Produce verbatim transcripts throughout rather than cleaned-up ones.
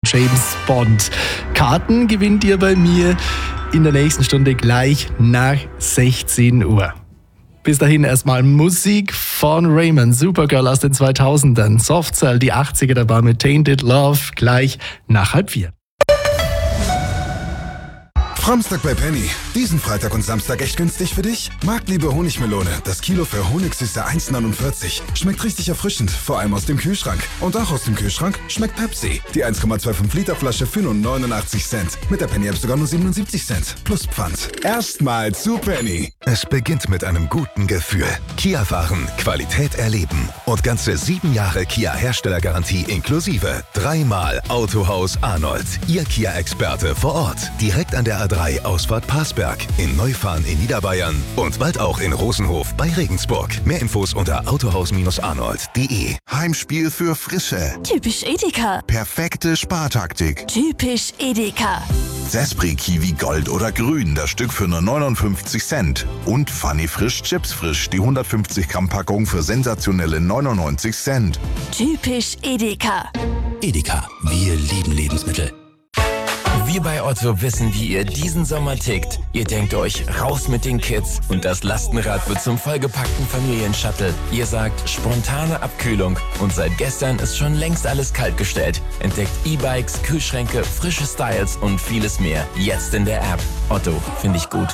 James Bond. Karten gewinnt ihr bei mir in der nächsten Stunde gleich nach sechzehn Uhr. Bis dahin erstmal Musik von Raymond, Supergirl aus den zweitausendern, Soft Cell, die achtziger dabei mit Tainted Love, gleich nach halb vier. Samstag bei Penny. Diesen Freitag und Samstag echt günstig für dich? Marktliebe Honigmelone. Das Kilo für Honigsüße eins neunundvierzig. Schmeckt richtig erfrischend, vor allem aus dem Kühlschrank. Und auch aus dem Kühlschrank schmeckt Pepsi. Die eins Komma fünfundzwanzig Liter Flasche für nur neunundachtzig Cent. Mit der Penny-App sogar nur siebenundsiebzig Cent. Plus Pfand. Erstmal zu Penny. Es beginnt mit einem guten Gefühl. Kia fahren, Qualität erleben und ganze sieben Jahre Kia-Herstellergarantie inklusive. Dreimal Autohaus Arnold. Ihr Kia-Experte vor Ort. Direkt an der A drei Ausfahrt Parsberg, in Neufahren in Niederbayern und bald auch in Rosenhof bei Regensburg. Mehr Infos unter autohaus arnold punkt de. Heimspiel für Frische. Typisch Edeka. Perfekte Spartaktik. Typisch Edeka. Sespri Kiwi Gold oder Grün, das Stück für nur neunundfünfzig Cent. Und Funny Frisch Chips Frisch, die hundertfünfzig Gramm Packung für sensationelle neunundneunzig Cent. Typisch Edeka. Edeka, wir lieben Lebensmittel. Wir bei Otto wissen, wie ihr diesen Sommer tickt. Ihr denkt euch, raus mit den Kids und das Lastenrad wird zum vollgepackten Familienshuttle. Ihr sagt, spontane Abkühlung und seit gestern ist schon längst alles kaltgestellt. Entdeckt E-Bikes, Kühlschränke, frische Styles und vieles mehr. Jetzt in der App. Otto, finde ich gut.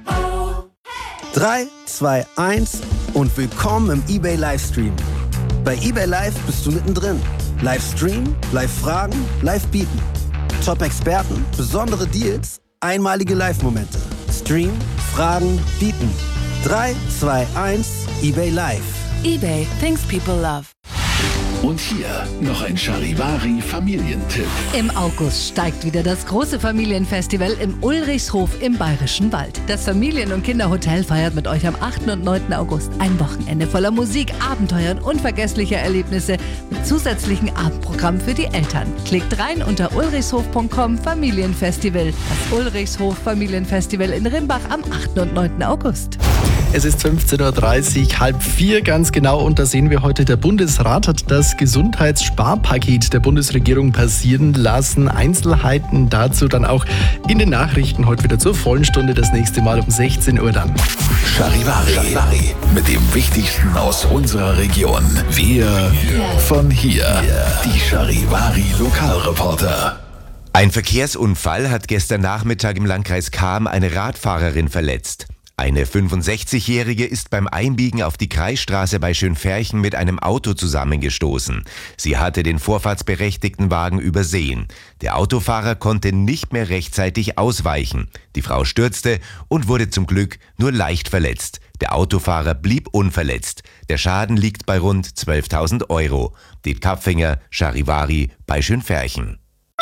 drei, zwei, eins und willkommen im eBay Livestream. Bei eBay Live bist du mittendrin. Livestream, Live-Fragen, Live-Bieten. Top-Experten, besondere Deals, einmalige Live-Momente. Stream, Fragen, Bieten. drei, zwei, eins, eBay Live. eBay, things people love. Und hier noch ein Charivari-Familientipp. Im August steigt wieder das große Familienfestival im Ulrichshof im Bayerischen Wald. Das Familien- und Kinderhotel feiert mit euch am achten und neunten August ein Wochenende voller Musik, Abenteuer und unvergesslicher Erlebnisse mit zusätzlichen Abendprogramm für die Eltern. Klickt rein unter ulrichshof punkt com Familienfestival. Das Ulrichshof Familienfestival in Rimbach am achten und neunten August. Es ist fünfzehn Uhr dreißig, halb vier ganz genau, und da sehen wir heute, der Bundesrat hat das Gesundheitssparpaket der Bundesregierung passieren lassen. Einzelheiten dazu dann auch in den Nachrichten heute wieder zur vollen Stunde, das nächste Mal um sechzehn Uhr dann. Charivari, Charivari mit dem Wichtigsten aus unserer Region. Wir von hier, die Charivari Lokalreporter. Ein Verkehrsunfall hat gestern Nachmittag im Landkreis Cham eine Radfahrerin verletzt. Eine fünfundsechzigjährige ist beim Einbiegen auf die Kreisstraße bei Schönferchen mit einem Auto zusammengestoßen. Sie hatte den vorfahrtsberechtigten Wagen übersehen. Der Autofahrer konnte nicht mehr rechtzeitig ausweichen. Die Frau stürzte und wurde zum Glück nur leicht verletzt. Der Autofahrer blieb unverletzt. Der Schaden liegt bei rund zwölftausend Euro. Die Kapfinger, Charivari bei Schönferchen.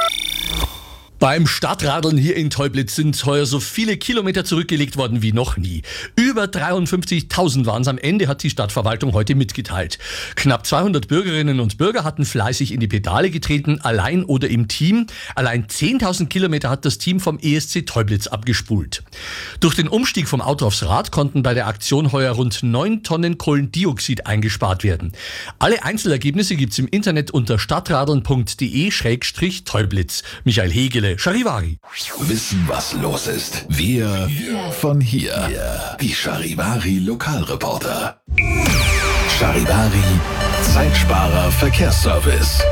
Beim Stadtradeln hier in Teublitz sind heuer so viele Kilometer zurückgelegt worden wie noch nie. Über dreiundfünfzigtausend waren es am Ende, hat die Stadtverwaltung heute mitgeteilt. Knapp zweihundert Bürgerinnen und Bürger hatten fleißig in die Pedale getreten, allein oder im Team. Allein zehntausend Kilometer hat das Team vom E S C Teublitz abgespult. Durch den Umstieg vom Auto aufs Rad konnten bei der Aktion heuer rund neun Tonnen Kohlendioxid eingespart werden. Alle Einzelergebnisse gibt's im Internet unter stadtradeln punkt de Schrägstrich Teublitz. Michael Hegele, Charivari. Wissen, was los ist. Wir von hier, die Charivari Lokalreporter. Charivari Zeitsparer Verkehrsservice.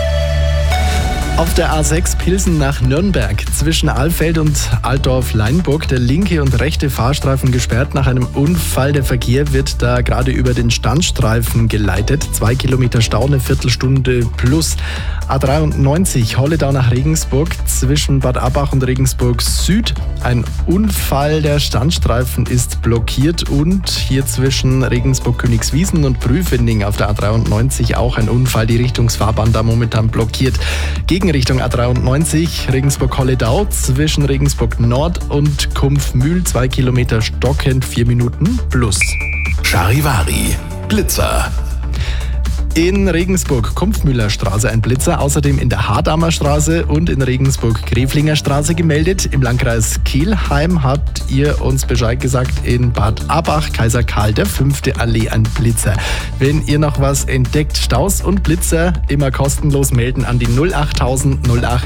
Auf der A sechs Pilsen nach Nürnberg zwischen Alfeld und Altdorf-Leinburg der linke und rechte Fahrstreifen gesperrt nach einem Unfall. Der Verkehr wird da gerade über den Standstreifen geleitet. Zwei Kilometer Stau, eine Viertelstunde plus. A dreiundneunzig Holledau nach Regensburg zwischen Bad Abbach und Regensburg Süd. Ein Unfall, der Standstreifen ist blockiert, und hier zwischen Regensburg-Königswiesen und Prüfending auf der A dreiundneunzig auch ein Unfall. Die Richtungsfahrbahn da momentan blockiert. Gegen Richtung A dreiundneunzig, Regensburg-Holledau zwischen Regensburg Nord und Kumpfmühl, zwei Kilometer stockend, vier Minuten plus. Charivari Blitzer. In Regensburg Kumpfmühler Straße ein Blitzer, außerdem in der Hardamer Straße und in Regensburg Greflinger Straße gemeldet. Im Landkreis Kelheim habt ihr uns Bescheid gesagt, in Bad Abbach, Kaiser Karl der fünfte Allee ein Blitzer. Wenn ihr noch was entdeckt, Staus und Blitzer, immer kostenlos melden an die null achttausend null acht